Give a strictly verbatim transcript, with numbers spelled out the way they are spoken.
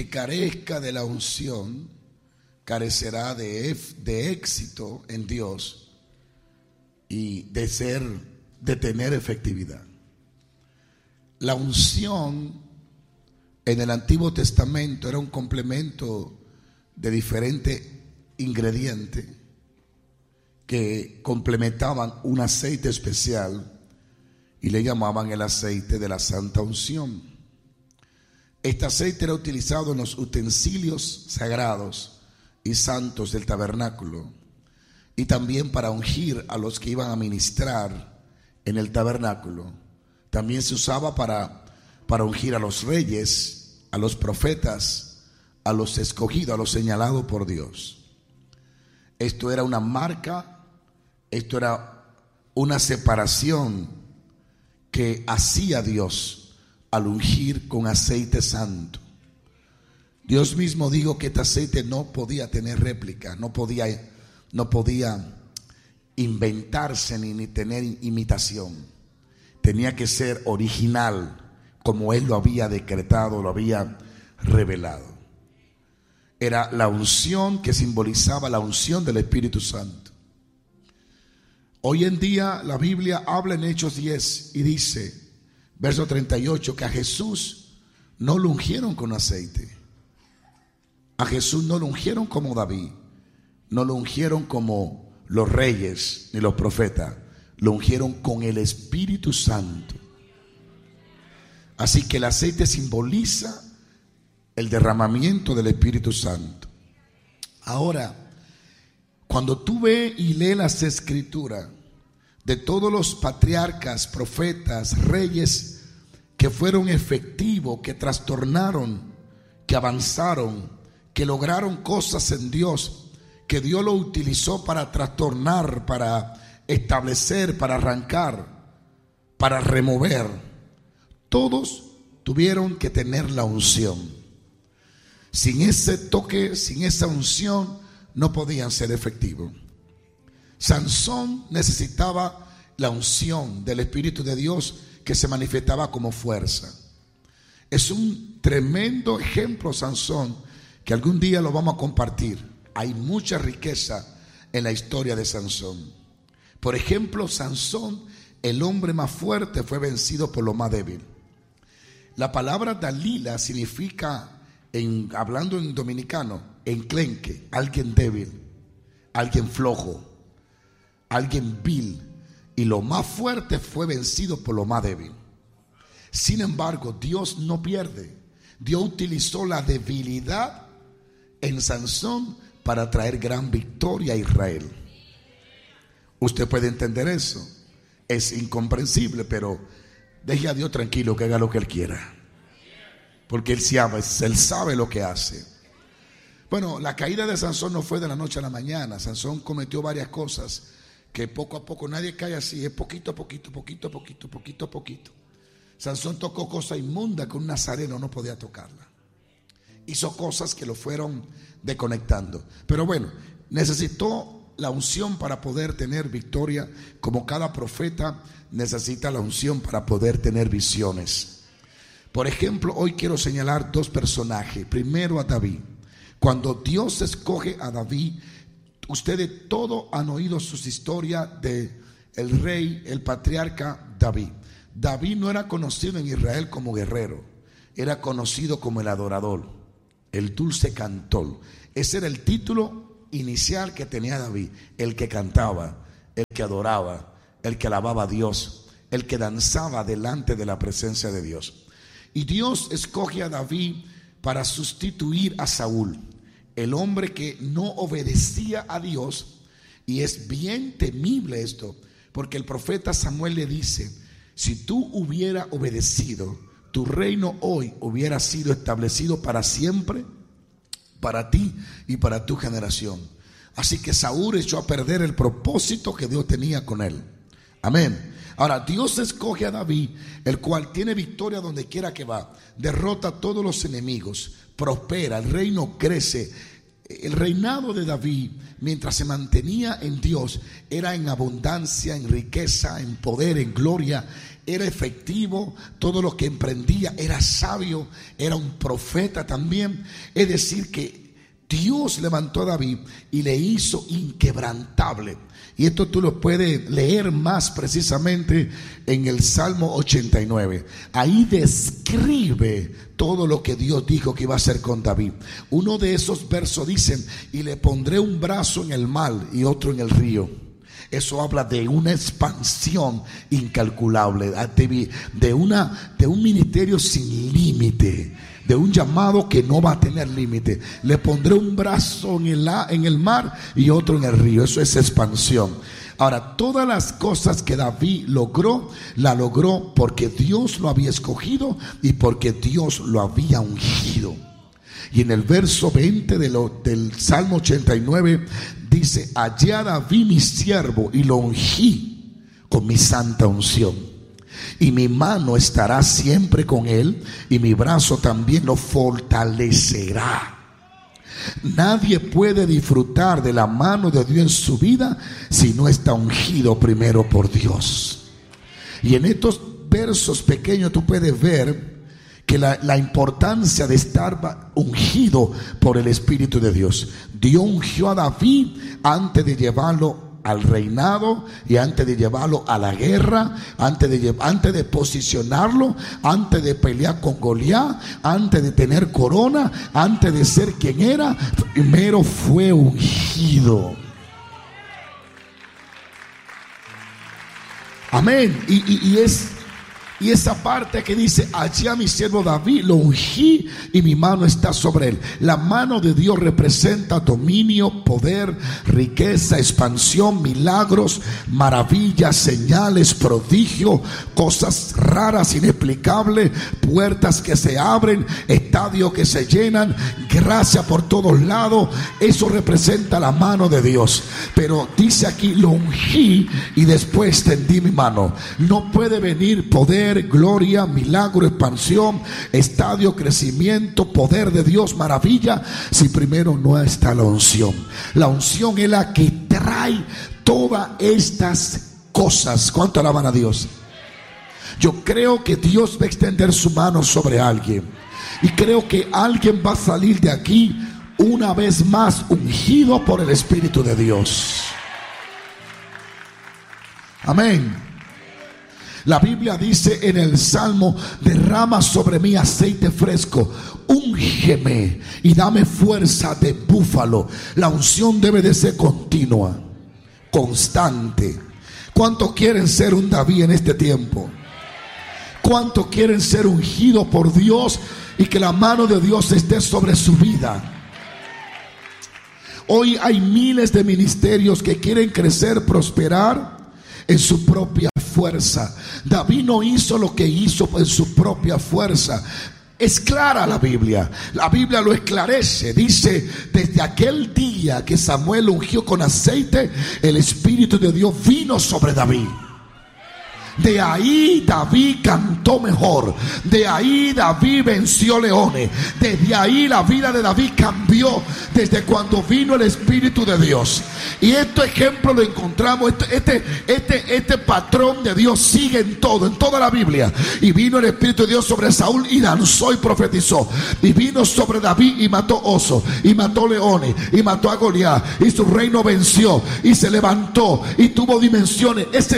que carezca de la unción carecerá de, de éxito en Dios y de ser, de tener efectividad. La unción en el Antiguo Testamento era un complemento de diferentes ingredientes que complementaban un aceite especial y le llamaban el aceite de la santa unción. Este aceite era utilizado en los utensilios sagrados y santos del tabernáculo y también para ungir a los que iban a ministrar en el tabernáculo. También se usaba para, para ungir a los reyes, a los profetas, a los escogidos, a los señalados por Dios. Esto era una marca, esto era una separación que hacía Dios al ungir con aceite santo. Dios mismo dijo que este aceite no podía tener réplica, no podía, no podía inventarse ni, ni tener imitación. Tenía que ser original, como Él lo había decretado, lo había revelado. Era la unción que simbolizaba la unción del Espíritu Santo. Hoy en día la Biblia habla en Hechos diez y dice, verso treinta y ocho, que a Jesús no lo ungieron con aceite. A Jesús no lo ungieron como David, no lo ungieron como los reyes ni los profetas, lo ungieron con el Espíritu Santo. Así que el aceite simboliza el derramamiento del Espíritu Santo. Ahora, cuando tú ves y lees las escrituras de todos los patriarcas, profetas, reyes que fueron efectivos, que trastornaron, que avanzaron, que lograron cosas en Dios, que Dios lo utilizó para trastornar, para establecer, para arrancar, para remover, todos tuvieron que tener la unción. Sin ese toque, sin esa unción, no podían ser efectivos. Sansón necesitaba la unción del Espíritu de Dios que se manifestaba como fuerza. Es un tremendo ejemplo, Sansón, que algún día lo vamos a compartir. Hay mucha riqueza en la historia de Sansón. Por ejemplo, Sansón, el hombre más fuerte, fue vencido por lo más débil. La palabra Dalila significa, en, hablando en dominicano, enclenque, alguien débil, alguien flojo, alguien vil. Y lo más fuerte fue vencido por lo más débil. Sin embargo, Dios no pierde. Dios utilizó la debilidad en Sansón para traer gran victoria a Israel. Usted puede entender eso. Es incomprensible, pero deje a Dios tranquilo que haga lo que Él quiera, porque Él sabe, Él sabe lo que hace. Bueno, la caída de Sansón no fue de la noche a la mañana. Sansón cometió varias cosas que poco a poco, nadie cae así, es poquito a poquito, poquito a poquito, poquito a poquito. Sansón tocó cosas inmundas que un nazareno no podía tocarla. Hizo cosas que lo fueron desconectando. Pero bueno, necesitó la unción para poder tener victoria, como cada profeta necesita la unción para poder tener visiones. Por ejemplo, hoy quiero señalar dos personajes. Primero a David. Cuando Dios escoge a David, ustedes todos han oído sus historias de el rey, el patriarca David. David no era conocido en Israel como guerrero, era conocido como el adorador, el dulce cantor. Ese era el título inicial que tenía David: el que cantaba, el que adoraba, el que alababa a Dios, el que danzaba delante de la presencia de Dios. Y Dios escoge a David para sustituir a Saúl, el hombre que no obedecía a Dios. Y es bien temible esto, porque el profeta Samuel le dice: si tú hubieras obedecido, tu reino hoy hubiera sido establecido para siempre, para ti y para tu generación. Así que Saúl echó a perder el propósito que Dios tenía con él. Amén. Ahora Dios escoge a David, el cual tiene victoria donde quiera que va, derrota a todos los enemigos, prospera, el reino crece, El reinado de David, mientras se mantenía en Dios, era en abundancia, en riqueza, en poder, en gloria. Era efectivo, todo lo que emprendía, era sabio, era un profeta también. Es decir, que Dios levantó a David y le hizo inquebrantable. Y esto tú lo puedes leer más precisamente en el Salmo ochenta y nueve. Ahí describe todo lo que Dios dijo que iba a hacer con David. Uno de esos versos dice: y le pondré un brazo en el mar y otro en el río. Eso habla de una expansión incalculable, de, una, de un ministerio sin límite, de un llamado que no va a tener límite. Le pondré un brazo en el, en el mar y otro en el río. Eso es expansión. Ahora, todas las cosas que David logró, la logró porque Dios lo había escogido y porque Dios lo había ungido. Y en el verso veinte de lo, del Salmo ochenta y nueve dice: hallé a David mi siervo y lo ungí con mi santa unción. Y mi mano estará siempre con él, y mi brazo también lo fortalecerá. Nadie puede disfrutar de la mano de Dios en su vida si no está ungido primero por Dios. Y en estos versos pequeños tú puedes ver que la, la importancia de estar ungido por el Espíritu de Dios. Dios ungió a David antes de llevarlo al reinado y antes de llevarlo a la guerra, antes de, antes de posicionarlo, antes de pelear con Goliat, antes de tener corona, antes de ser quien era, primero fue ungido. Amén. Y, y, y es Y esa parte que dice: allí a mi siervo David lo ungí y mi mano está sobre él. La mano de Dios representa dominio, poder, riqueza, expansión, milagros, maravillas, señales, prodigios, cosas raras, inexplicables, puertas que se abren, estadios que se llenan, gracia por todos lados. Eso representa la mano de Dios. Pero dice aquí: lo ungí y después tendí mi mano. No puede venir poder, gloria, milagro, expansión, estadio, crecimiento, poder de Dios, maravilla, si primero no está la unción. La unción es la que trae todas estas cosas. ¿Cuánto alaban a Dios? Yo creo que Dios va a extender su mano sobre alguien, y creo que alguien va a salir de aquí una vez más ungido por el Espíritu de Dios. Amén. La Biblia dice en el Salmo: derrama sobre mí aceite fresco, úngeme y dame fuerza de búfalo. La unción debe de ser continua, constante. ¿Cuántos quieren ser un David en este tiempo? ¿Cuántos quieren ser ungidos por Dios y que la mano de Dios esté sobre su vida? Hoy hay miles de ministerios que quieren crecer, prosperar en su propia fuerza. David no hizo lo que hizo en su propia fuerza. Es clara la Biblia. La Biblia lo esclarece. Dice: desde aquel día que Samuel ungió con aceite, el Espíritu de Dios vino sobre David. De ahí David cantó mejor. De ahí David venció leones. Desde ahí la vida de David cambió, desde cuando vino el Espíritu de Dios. Y este ejemplo lo encontramos. Este, este, este, este patrón de Dios sigue en todo, en toda la Biblia. Y vino el Espíritu de Dios sobre Saúl y danzó y profetizó. Y vino sobre David y mató osos, y mató leones, y mató a Goliat. Y su reino venció y se levantó y tuvo dimensiones. Ese